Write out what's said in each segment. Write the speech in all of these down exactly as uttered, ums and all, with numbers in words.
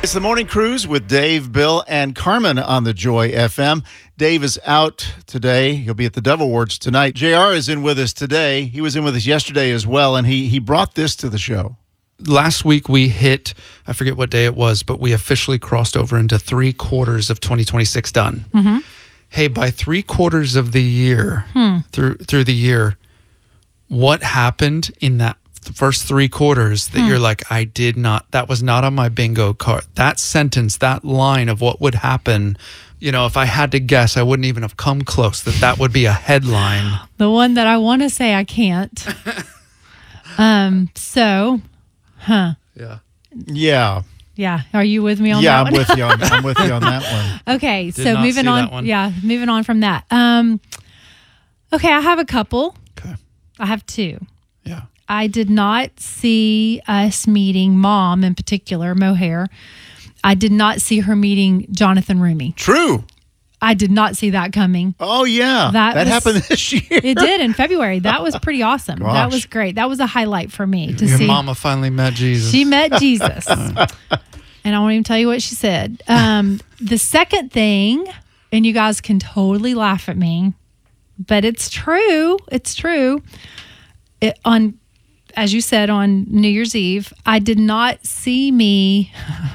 It's the Morning Cruise with Dave, Bill, and Carmen on the Joy F M. Dave is out today. He'll be at the Dove Awards tonight. J R is in with us today. He was in with us yesterday as well, and he he brought this to the show. Last week we hit, I forget what day it was, but we officially crossed over into three quarters of twenty twenty-six done. Mm-hmm. Hey, by three quarters of the year, Hmm. through through the year, what happened in that first three quarters that Hmm. you're like, I did not, that was not on my bingo card. That sentence, that line of what would happen, you know, if I had to guess, I wouldn't even have come close that that would be a headline. The one that I want to say I can't. um. So, huh. Yeah. Yeah. Yeah. Are you with me on Yeah, that I'm one? with you on I'm with you on that one. Okay. Did so not moving see on. that one. Yeah. Moving on from that. Um. Okay. I have a couple. Okay. I have two. Yeah. I did not see us meeting Mom in particular, Mohair. I did not see her meeting Jonathan Rumi. True. I did not see that coming. Oh, yeah. That That, was- happened this year. It did in February. That was pretty awesome. That Gosh. was great. That was a highlight for me to Your see. mama finally met Jesus. She met Jesus. And I won't even tell you what she said. Um, the second thing, and you guys can totally laugh at me, but it's true. It's true. It, on, as you said, on New Year's Eve, I did not see me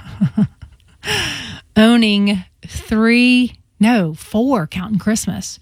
owning three, no, four, counting Christmas,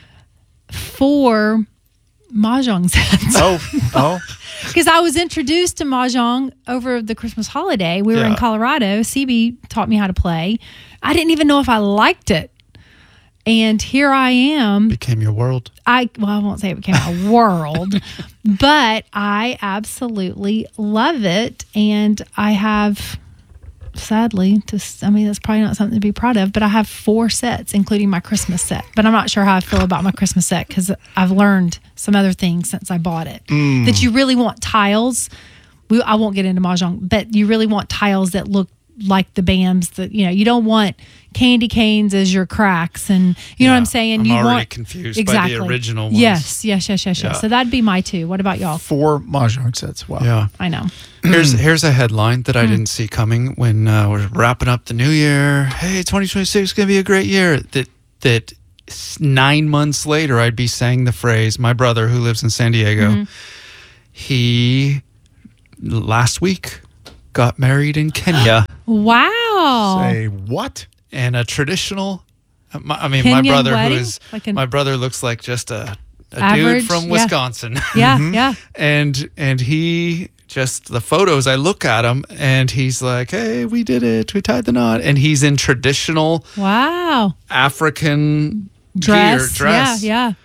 four Mahjong sets. Oh, oh. Because I was introduced to Mahjong over the Christmas holiday. We were in Yeah. Colorado. C B taught me how to play. I didn't even know if I liked it. And here I am. Became your world. I well, I won't say it became a world, but I absolutely love it. And I have, sadly, to, I mean, that's probably not something to be proud of, but I have four sets, including my Christmas set. But I'm not sure how I feel about my Christmas set because I've learned some other things since I bought it. That you really want tiles. We, I won't get into Mahjong, but you really want tiles that look like the B A Ms. That, you know, you don't want candy canes as your cracks, and you know what I'm saying. I'm you already want confused exactly by the original ones. Yes, yes, yes, yes, Yeah. yes. So that'd be my two. What about y'all? Four Mahjong sets. Wow. Yeah. I know. Here's here's a headline that I didn't see coming when uh, we're wrapping up the new year. Hey, twenty twenty-six is going to be a great year. That that s- nine months later, I'd be saying the phrase. My brother, who lives in San Diego, he last week got married in Kenya, Wow. Say what? and a traditional. uh, my- I mean, Kenyan my brother, who wedding? is Like an my brother, looks like just a, a average, dude from yeah. Wisconsin. Yeah, yeah. and and he just the photos I look at him and he's like, hey, we did it, we tied the knot, and he's in traditional Wow. African Dress. gear dress. Yeah, yeah.